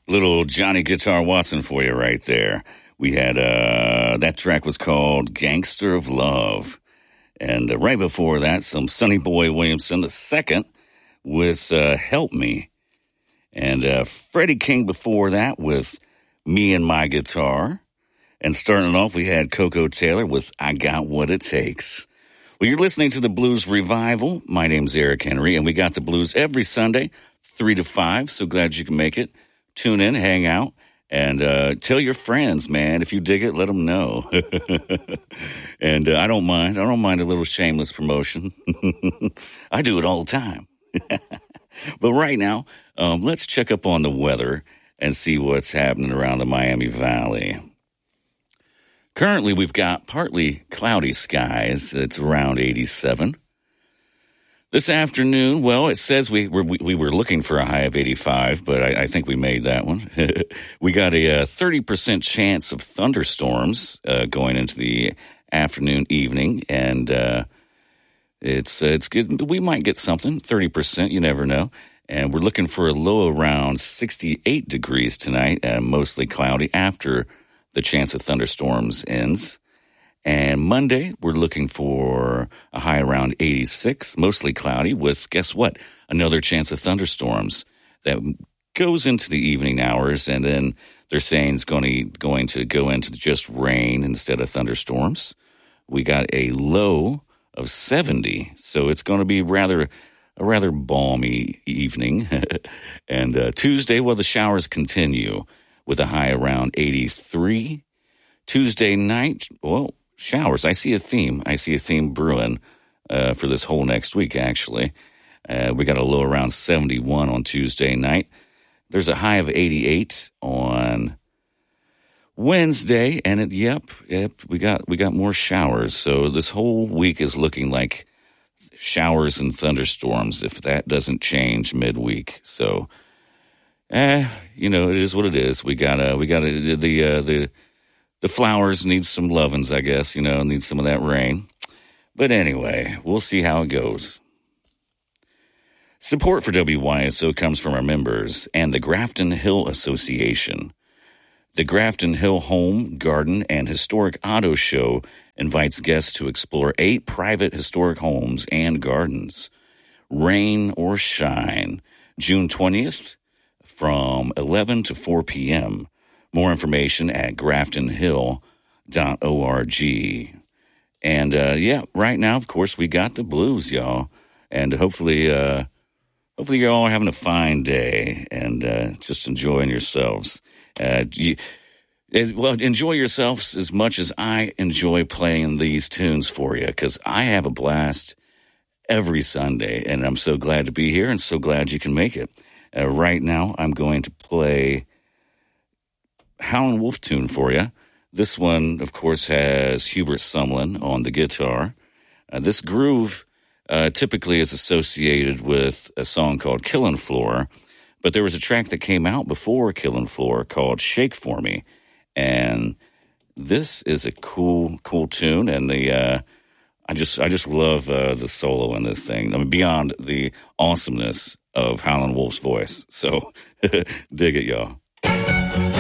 Little Johnny Guitar Watson for you right there. We had, that track was called Gangster of Love. And right before that, some Sonny Boy Williamson II with Help Me. And Freddie King before that with Me and My Guitar. And starting off, we had Coco Taylor with I Got What It Takes. Well, you're listening to the Blues Revival. My name's Eric Henry, and we got the blues every Sunday, 3 to 5. So glad you can make it. Tune in, hang out, and tell your friends, man. If you dig it, let them know. And I don't mind. I don't mind a little shameless promotion. I do it all the time. But right now, let's check up on the weather and see what's happening around the Miami Valley. Currently, we've got partly cloudy skies. It's around 87. This afternoon, well, it says we were looking for a high of 85, but I think we made that one. We got a 30% chance of thunderstorms going into the afternoon, evening, and it's good. We might get something, 30%, you never know. And we're looking for a low around 68 degrees tonight, mostly cloudy after the chance of thunderstorms ends. And Monday, we're looking for a high around 86, mostly cloudy with, guess what, another chance of thunderstorms that goes into the evening hours. And then they're saying it's going to go into just rain instead of thunderstorms. We got a low of 70, so it's going to be a rather balmy evening. And Tuesday, well, the showers continue with a high around 83. Tuesday night, well, showers. I see a theme. Brewing for this whole next week, actually. We got a low around 71 on Tuesday night. There's a high of 88 on Wednesday, and we got more showers. So this whole week is looking like showers and thunderstorms if that doesn't change midweek. So, it is what it is. We got the flowers need some lovin's, I guess, need some of that rain. But anyway, we'll see how it goes. Support for WYSO comes from our members and the Grafton Hill Association. The Grafton Hill Home, Garden, and Historic Auto Show invites guests to explore 8 private historic homes and gardens. Rain or shine, June 20th from 11 to 4 p.m., More information at graftonhill.org. And, right now, of course, we got the blues, y'all. And hopefully you're all having a fine day and just enjoying yourselves. Enjoy yourselves as much as I enjoy playing these tunes for you, because I have a blast every Sunday, and I'm so glad to be here and so glad you can make it. Right now, I'm going to play Howlin' Wolf tune for you. This one, of course, has Hubert Sumlin on the guitar. This groove typically is associated with a song called Killin' Floor, but there was a track that came out before Killin' Floor called Shake For Me, and this is a cool tune, and I just love the solo in this thing. I mean, beyond the awesomeness of Howlin' Wolf's voice. So dig it, y'all.